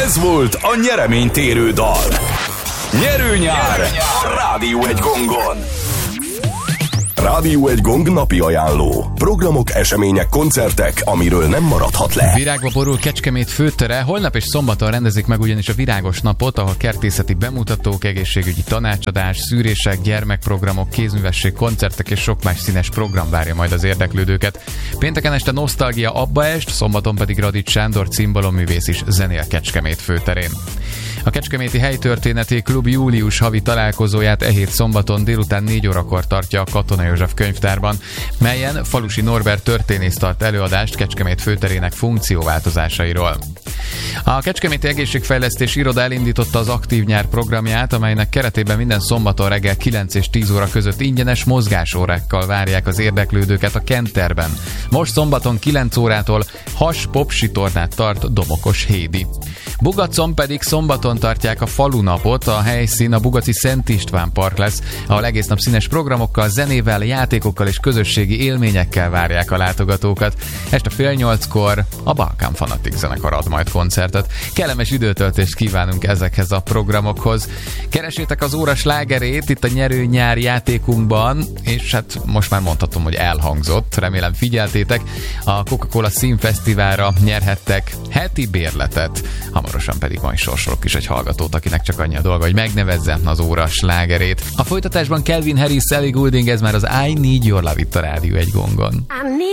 Ez volt a nyereménytérő dal. Nyerő nyár a Rádió Egy Gongon. Rádió Egy Gong napi ajánló. Programok, események, koncertek, amiről nem maradhat le. Virágba borul Kecskemét főtere. Holnap és szombaton rendezik meg ugyanis a Virágos napot, ahol kertészeti bemutatók, egészségügyi tanácsadás, szűrések, gyermekprogramok, kézművesség, koncertek és sok más színes program várja majd az érdeklődőket. Pénteken este Nosztalgia Abba Est, szombaton pedig Radics Sándor cimbalomművész is zenél Kecskemét főterén. A Kecskeméti Helytörténeti Klub július havi találkozóját e hét szombaton délután 4 órakor tartja a Katona József könyvtárban, melyen Falusi Norbert történész tart előadást Kecskemét főterének funkcióváltozásairól. A Kecskeméti Egészségfejlesztés Iroda elindította az Aktív Nyár programját, amelynek keretében minden szombaton reggel 9 és 10 óra között ingyenes mozgásórákkal várják az érdeklődőket a Kenterben. Most szombaton 9 órától has-popsitornát tart Domokos Hédi. Bugacon pedig szombaton tartják a falunapot, a helyszín a Bugaci Szent István Park lesz, ahol egész nap színes programokkal, zenével, játékokkal és közösségi élményekkel várják a látogatókat. Este 7:30-kor a Balkán Fanatik zenekar ad majd koncertet. Kellemes időtöltést kívánunk ezekhez a programokhoz. Keresétek az óra slágerét itt a nyerő nyár játékunkban, és hát most már mondhatom, hogy elhangzott, remélem figyeltétek. A Coca-Cola Színfesztiválra nyerhettek heti bérletet, hamarosan pedig majd sorsolok is egy hallgatót, akinek csak annyi a dolga, hogy megnevezze az óra slágerét. A folytatásban Calvin Harris, Ellie Goulding, ez már az I Need Your Love itt a Rádió Egy Gongon.